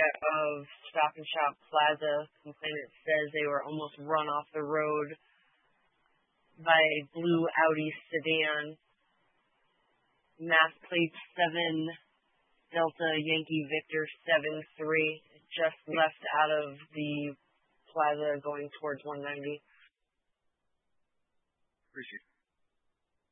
of Stop and Shop Plaza. Complainant says they were almost run off the road by a blue Audi sedan. Mass plate 7 Delta Yankee Victor 73 just left out of the plaza going towards 190. Appreciate it.